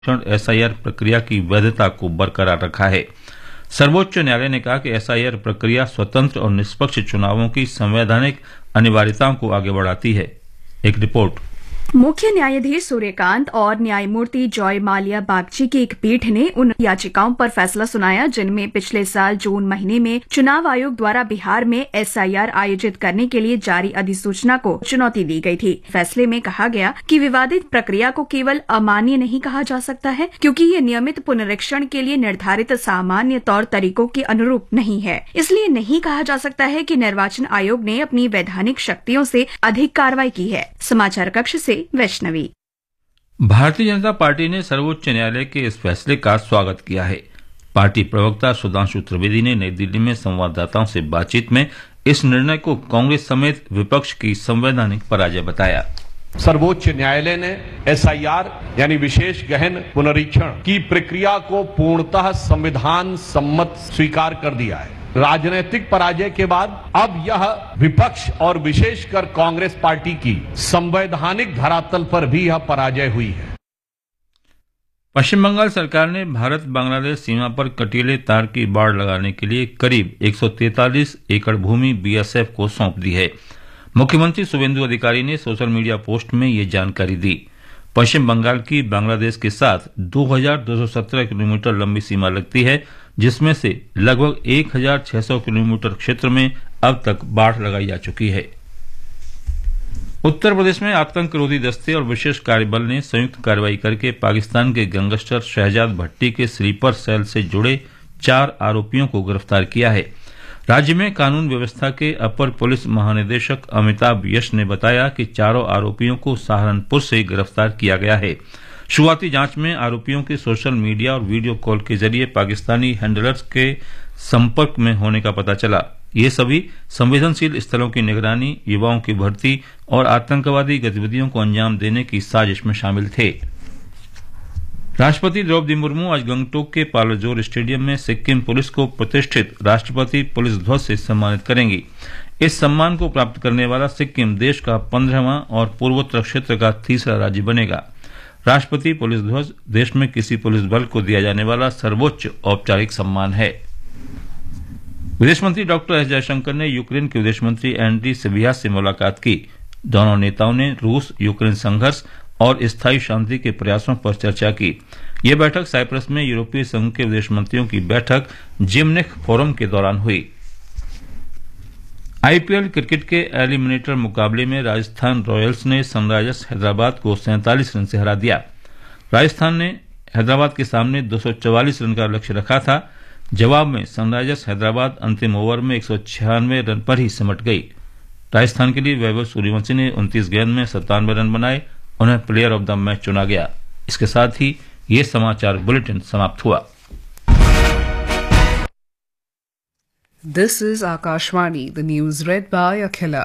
SIR प्रक्रिया की वैधता को बरकरार रखा है। सर्वोच्च न्यायालय ने कहा कि एसआईआर प्रक्रिया स्वतंत्र और निष्पक्ष चुनावों की संवैधानिक अनिवार्यताओं को आगे बढ़ाती है। एक रिपोर्ट। मुख्य न्यायाधीश सूर्यकांत और न्यायमूर्ति जॉय माल्या बागची की एक पीठ ने उन याचिकाओं पर फैसला सुनाया जिनमें पिछले साल जून महीने में चुनाव आयोग द्वारा बिहार में एसआईआर आयोजित करने के लिए जारी अधिसूचना को चुनौती दी गई थी। फैसले में कहा गया कि विवादित प्रक्रिया को केवल अमान्य नहीं कहा जा सकता है क्योंकि ये नियमित पुनरीक्षण के लिए निर्धारित सामान्य तौर तरीकों के अनुरूप नहीं है। इसलिए नहीं कहा जा सकता है कि निर्वाचन आयोग ने अपनी वैधानिक शक्तियों से अधिक कार्रवाई की है। समाचार कक्ष से वैष्णवी। भारतीय जनता पार्टी ने सर्वोच्च न्यायालय के इस फैसले का स्वागत किया है। पार्टी प्रवक्ता सुधांशु त्रिवेदी ने नई दिल्ली में संवाददाताओं से बातचीत में इस निर्णय को कांग्रेस समेत विपक्ष की संवैधानिक पराजय बताया। सर्वोच्च न्यायालय ने एसआईआर यानी विशेष गहन पुनरीक्षण की प्रक्रिया को पूर्णतः संविधान सम्मत स्वीकार कर दिया है। राजनीतिक पराजय के बाद अब यह विपक्ष और विशेषकर कांग्रेस पार्टी की संवैधानिक धरातल पर भी यह पराजय हुई है। पश्चिम बंगाल सरकार ने भारत बांग्लादेश सीमा पर कटीले तार की बाड़ लगाने के लिए करीब 143 एकड़ भूमि बीएसएफ को सौंप दी है। मुख्यमंत्री शुभेंदु अधिकारी ने सोशल मीडिया पोस्ट में ये जानकारी दी। पश्चिम बंगाल की बांग्लादेश के साथ 2217 किलोमीटर लंबी सीमा लगती है, जिसमें से लगभग 1600 किलोमीटर क्षेत्र में अब तक बाढ़ लगाई जा चुकी है। उत्तर प्रदेश में आतंक रोधी दस्ते और विशेष कार्यबल ने संयुक्त कार्रवाई करके पाकिस्तान के गैंगस्टर शहजाद भट्टी के स्लीपर सेल से जुड़े 4 आरोपियों को गिरफ्तार किया है। राज्य में कानून व्यवस्था के अपर पुलिस महानिदेशक अमिताभ यश ने बताया कि चारों आरोपियों को सहारनपुर से गिरफ्तार किया गया है। शुरुआती जांच में आरोपियों के सोशल मीडिया और वीडियो कॉल के जरिए पाकिस्तानी हैंडलर्स के संपर्क में होने का पता चला। ये सभी संवेदनशील स्थलों की निगरानी, युवाओं की भर्ती और आतंकवादी गतिविधियों को अंजाम देने की साजिश में शामिल थे। राष्ट्रपति द्रौपदी मुर्मू आज गंगटोक के पालाजोर स्टेडियम में सिक्किम पुलिस को प्रतिष्ठित राष्ट्रपति पुलिस ध्वज से सम्मानित करेंगी। इस सम्मान को प्राप्त करने वाला सिक्किम देश का 15वां और पूर्वोत्तर क्षेत्र का तीसरा राज्य बनेगा। राष्ट्रपति पुलिस ध्वज देश में किसी पुलिस बल को दिया जाने वाला सर्वोच्च औपचारिक सम्मान है। विदेश मंत्री डॉक्टर एस जयशंकर ने यूक्रेन के विदेश मंत्री एंड्री सिबिहा से मुलाकात की। दोनों नेताओं ने रूस यूक्रेन संघर्ष और स्थायी शांति के प्रयासों पर चर्चा की। यह बैठक साइप्रस में यूरोपीय संघ के विदेश मंत्रियों की बैठक जिमनिक फोरम के दौरान हुई। आईपीएल क्रिकेट के एलिमिनेटर मुकाबले में राजस्थान रॉयल्स ने सनराइजर्स हैदराबाद को 47 रन से हरा दिया। राजस्थान ने हैदराबाद के सामने 244 रन का लक्ष्य रखा था। जवाब में सनराइजर्स हैदराबाद अंतिम ओवर में 196 रन पर ही सिमट गई। राजस्थान के लिए वैभव सूर्यवंशी ने 29 गेंद में 97 रन बनाए। उन्हें प्लेयर ऑफ द मैच चुना गया। इसके साथ ही ये समाचार बुलेटिन समाप्त हुआ। This is Akashvani, the news read by Akhila.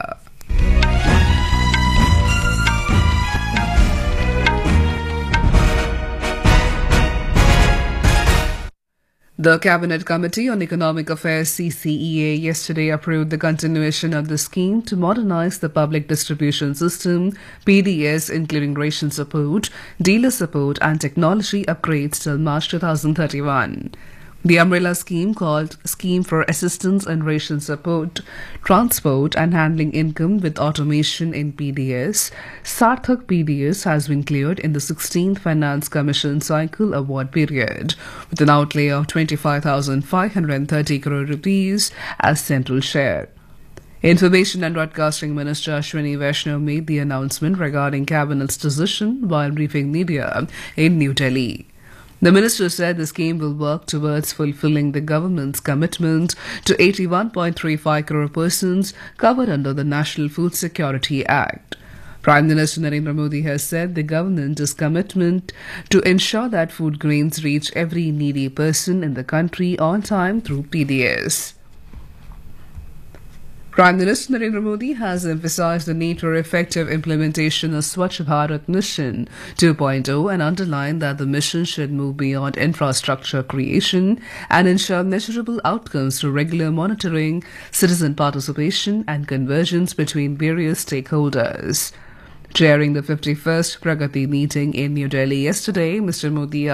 The Cabinet Committee on Economic Affairs CCEA yesterday approved the continuation of the scheme to modernize the public distribution system PDS, including ration support, dealer support and technology upgrades till March 2031. The umbrella scheme, called Scheme for Assistance in Ration Support, Transport and Handling Income with Automation in PDS, Sarthak PDS, has been cleared in the 16th Finance Commission Cycle Award period, with an outlay of 25,530 crore rupees as central share. Information and Broadcasting Minister Ashwini Vaishnaw made the announcement regarding Cabinet's decision while briefing media in New Delhi. The minister said the scheme will work towards fulfilling the government's commitment to 81.35 crore persons covered under the National Food Security Act. Prime Minister Narendra Modi has said the government is committed to ensure that food grains reach every needy person in the country on time through PDS. Prime Minister Narendra Modi has emphasized the need for effective implementation of Swachh Bharat Mission 2.0 and underlined that the mission should move beyond infrastructure creation and ensure measurable outcomes through regular monitoring, citizen participation and convergence between various stakeholders. Chairing the 51st Pragati meeting in New Delhi yesterday, Mr. Modi